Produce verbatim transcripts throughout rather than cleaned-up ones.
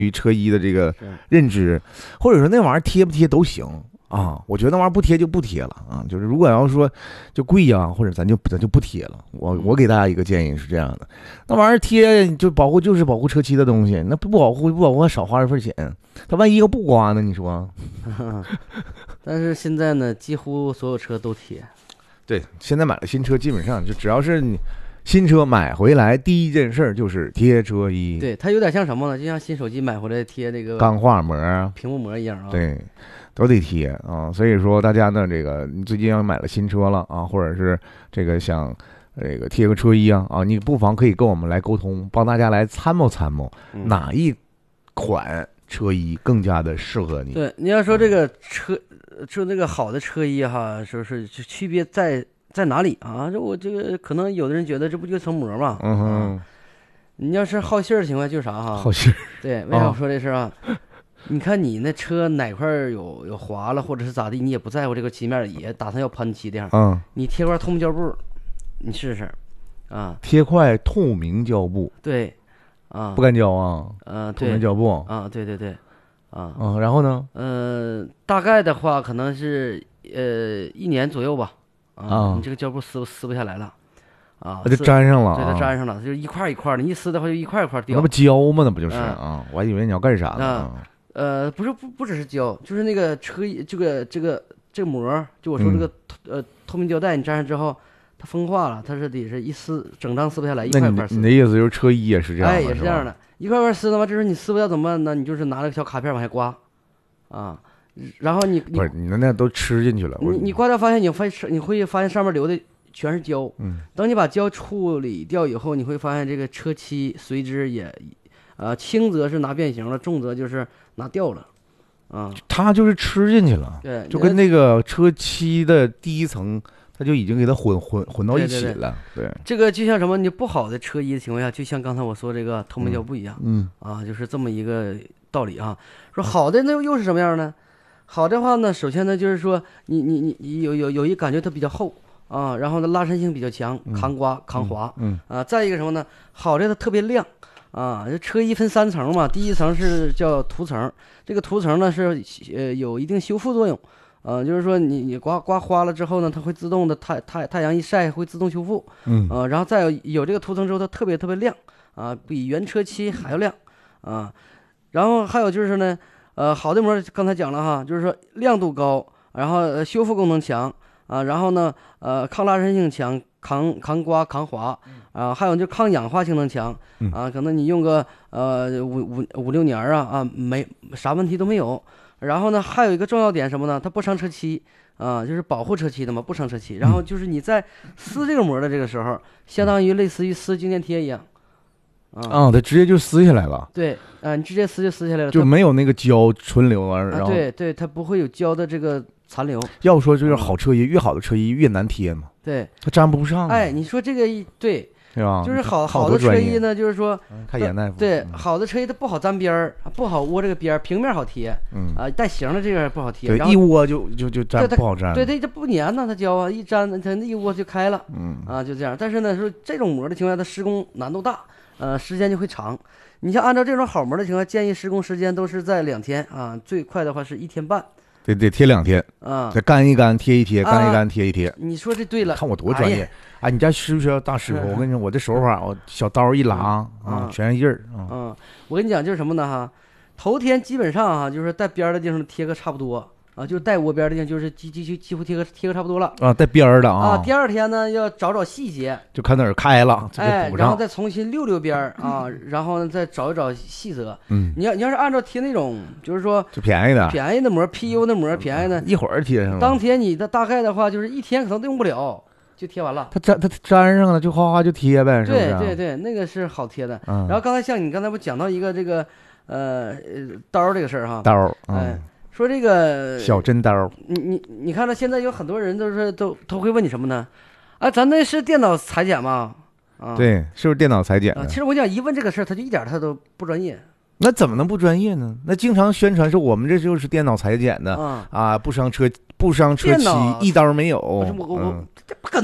于车衣的这个认知，或者说那玩意儿贴不贴都行啊。我觉得那玩意儿不贴就不贴了啊。就是如果要说就贵呀、啊，或者咱就咱就不贴了。我我给大家一个建议是这样的，那玩意儿贴就保护就是保护车漆的东西，那不保护不保护还少花一份钱，他万一要不刮呢？你说？ 但是现在呢，几乎所有车都贴。 对，现在买了新车，基本上就只要是你。新车买回来第一件事就是贴车衣， 对，它有点像什么呢？就像新手机买回来贴这个钢化膜、 屏幕膜一样啊。 对，都得贴啊。所以说大家呢，这个你最近要买了新车了啊，或者是这个想这个贴个车衣啊啊，你不妨可以跟我们来沟通，帮大家来参谋参谋、嗯、哪一款车衣更加的适合你。 对，你要说这个车，就那个好的车衣哈，说是就区别在。在哪里啊？这我这个可能有的人觉得这不就层膜嘛？ 嗯哼、 啊，你要是好信儿的情况就是啥哈？ 好信儿。 对，为啥我说这事啊？你看你那车哪块有有划了，或者是咋地，你也不在乎这个漆面，也打算要喷漆的样。 嗯。 你贴块透明胶布，你试试，啊。 贴块透明胶布。 对，啊。 不干胶啊。 嗯、呃， 透明胶布。 啊，对对对，啊。 嗯，然后呢？ 嗯、呃，大概的话可能是呃一年左右吧。啊，你这个胶布撕不撕不下来了，啊， 就粘上了， 对，它粘上了，就是一块一块的，你一撕的话就一块一块掉。 那不胶吗？那不就是啊？我还以为你要干啥呢？ 呃，不是，不不只是胶，就是那个车这个这个这个膜，就我说这个呃透明胶带，你粘上之后，它风化了，它是得是一撕，整张撕不下来，一块一块撕。 你的意思就是车衣也是这样？ 哎，也是这样的，一块块撕的话，就是你撕不掉怎么办呢？你就是拿那个小卡片往下刮，啊。然后你不是你那那都吃进去了， 你你刮掉发现你发现你会发现上面流的全是胶， 嗯， 等你把胶处理掉以后，你会发现这个车漆随之也，呃，轻则是拿变形了，重则就是拿掉了，啊， 它就是吃进去了， 对， 就跟那个车漆的第一层，它就已经给它混混混到一起了， 对，对对这个就像什么，你不好的车衣的情况下，就像刚才我说这个透明胶布一样， 嗯， 啊，就是这么一个道理啊。说好的那又是什么样呢？好的话呢，首先呢就是说你你你你有有有一感觉它比较厚啊，然后呢拉伸性比较强，抗刮抗滑， 嗯， 嗯啊，再一个什么呢？好的它特别亮啊，这车衣分三层嘛，第一层是叫涂层，这个涂层呢是呃有一定修复作用，啊，就是说你你刮刮花了之后呢，它会自动的太太太阳一晒会自动修复， 嗯啊，然后再有有这个涂层之后它特别特别亮啊，比原车漆还要亮啊，然后还有就是呢。呃，好的膜刚才讲了哈，就是说亮度高，然后、呃、修复功能强啊，然后呢，呃，抗拉伸性强，抗抗刮抗滑啊，还有就抗氧化性能强啊，可能你用个呃五五五六年啊啊，没啥问题都没有。然后呢，还有一个重要点什么呢？它不伤车漆啊，就是保护车漆的嘛，不伤车漆。然后就是你在撕这个膜的这个时候，相当于类似于撕静电贴一样。 啊、哦，它直接就撕下来了。 对，啊、呃，你直接撕就撕下来了， 就没有那个胶存留啊。然后、 啊、对对，它不会有胶的这个残留。 要说就是好车衣，越好的车衣越难贴嘛。 对， 它粘不上。 哎，你说这个一对， 对吧？ 就是好好的车衣呢，就是说， 看严大夫。 对， 嗯、 好的车衣它不好粘边儿，不好窝这个边儿，平面好贴。 嗯啊，带形的这个不好贴。 对，一窝就就就粘不好粘。 对，它它不粘呢，它胶啊，一粘它那一窝就开了。 嗯啊，就这样。但是呢，说这种膜的情况下，它施工难度大。呃，时间就会长。你像按照这种好膜的情况，建议施工时间都是在两天啊，最快的话是一天半。 得得贴两天啊， 再干一干，贴一贴，干一干，贴一贴。 啊、你说这对了， 看我多专业！哎，你家需不需要大师傅？我跟你说，我这手法，我小刀一拉啊，全是印儿啊。 嗯，我跟你讲，就是什么呢哈？头天基本上哈，就是带边的地方贴个差不多。啊，就是带窝边的地方，就是几几几几乎贴个贴个差不多了啊，带边儿的啊。 啊，第二天呢要找找细节， 就看哪儿开了， 哎，然后再重新溜溜边儿啊，然后呢再找一找细则。 嗯， 你要你要是按照贴那种，就是说就便宜的， 便宜的膜 P U 的膜便宜的， 一会儿贴上了。 当天你的大概的话，就是一天可能都用不了，就贴完了。 它粘它粘上了，就哗哗就贴呗，是不是？ 对对对，那个是好贴的。 嗯、 然后刚才像你刚才不讲到一个这个呃刀这个事儿哈， 刀， 嗯、哎。说这个小针刀， 你你你看到现在有很多人都是都都会问你什么呢？啊，咱那是电脑裁剪吗？啊， 对，是不是电脑裁剪的？ 啊，其实我讲一问这个事儿，他就一点他都不专业。 那怎么能不专业呢？那经常宣传说我们这就是电脑裁剪的、 啊， 啊，不伤车不伤车漆，一刀没有。 我我我、嗯、这不可能。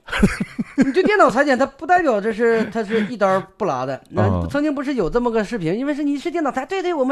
你就电脑裁剪，它不代表这是它是一刀不拉的。那嗯曾经不是有这么个视频，因为是你是电脑裁，对对，我们